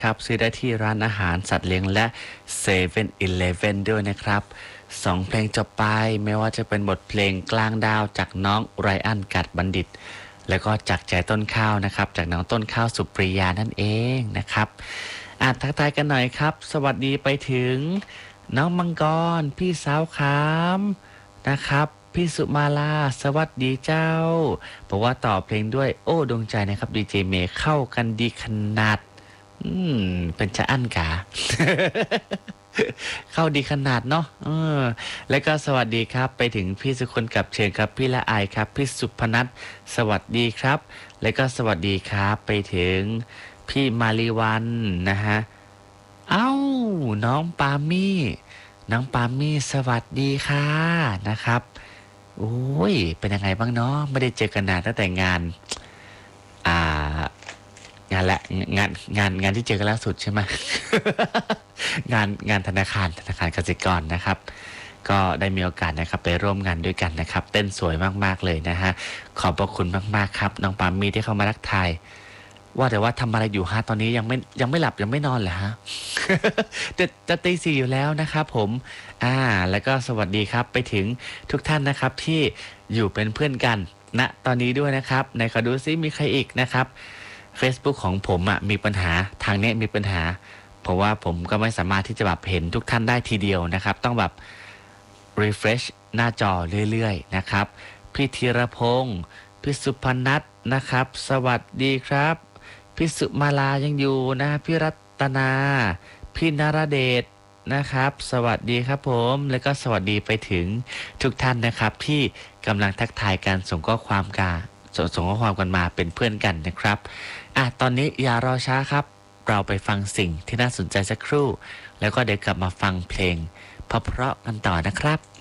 ครับซื้อได้ที่ร้านอาหารสัตว์เลี้ยงและเซเว่นอีเลฟเว่นด้วยนะครับสองเพลงจบไปไม่ว่าจะเป็นบทเพลงกลางดาวจากน้องไรอันกัดบัณฑิตแล้วก็จากใจต้นข้าวนะครับจากน้องต้นข้าวสุปริยานั่นเองนะครับทักทายกันหน่อยครับสวัสดีไปถึงน้องมังกรพี่สาวขามนะครับพี่สุมาลาสวัสดีเจ้าบอกว่าต่อเพลงด้วยโอ้ดวงใจนะครับดีเจเมย์เข้ากันดีขนาด เป็นจะอั้นกา เข้าดีขนาดเนาะแล้วก็สวัสดีครับไปถึงพี่สุคนกับเชิญครับพี่ละอายครับพี่สุพนัทสวัสดีครับแล้วก็สวัสดีครับไปถึงพี่มาลีวันนะฮะเอ้าน้องปามี่น้องปามี่สวัสดีค่ะนะครับโอ้ยเป็นยังไงบ้างเนาะไม่ได้เจอกันนานตั้งแต่งานอ่างานและงานที่เจอกันล่าสุดใช่ไหม งานธนาคารกสิกรนะครับก็ได้มีโอกาสนะครับไปร่วมงานด้วยกันนะครับเต้นสวยมากๆเลยนะฮะขอบพระคุณมากๆครับน้องปามีที่เข้ามารักทายว่าแต่ว่าทำอะไรอยู่ฮะตอนนี้ยังไม่หลับยังไม่นอนเหรอฮะ จะตีสี่อยู่แล้วนะครับผมแล้วก็สวัสดีครับไปถึงทุกท่านนะครับที่อยู่เป็นเพื่อนกันณตอนนี้ด้วยนะครับในขอดูซิมีใครอีกนะครับ Facebook ของผมมีปัญหาทางนี้มีปัญหาเพราะว่าผมก็ไม่สามารถที่จะแบบเห็นทุกท่านได้ทีเดียวนะครับต้องแบบ refresh หน้าจอเรื่อยๆนะครับพี่ธีรพงศ์พี่สุพนัทนะครับสวัสดีครับพี่สุมาลายังอยู่นะพี่รัตนาพี่นรเดชนะครับสวัสดีครับผมแล้วก็สวัสดีไปถึงทุกท่านนะครับที่กำลังทักทายกันส่งข้อความกันมาเป็นเพื่อนกันนะครับตอนนี้อย่ารอช้าครับเราไปฟังสิ่งที่น่าสนใจสักครู่แล้วก็เดี๋ยวกลับมาฟังเพลงเพราะๆกันต่อนะครับ